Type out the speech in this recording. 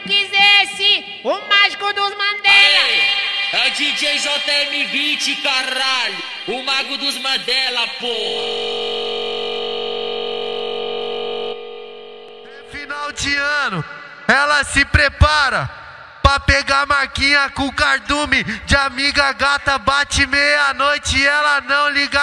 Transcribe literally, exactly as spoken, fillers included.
quisesse o mágico dos Mandela. É o D J J M vinte, caralho. O mago dos Mandela, pô. Final de ano, ela se prepara pra pegar marquinha com cardume. De amiga gata, bate meia-noite e ela não liga.